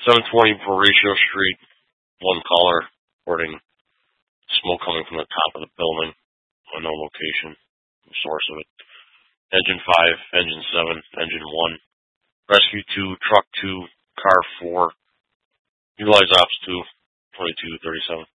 720 Horatio Street, one caller reporting smoke coming from the top of the building. No location, source of it. Engine 5, Engine 7, Engine 1, Rescue 2, Truck 2, Car 4, Utilize Ops 2, 2237.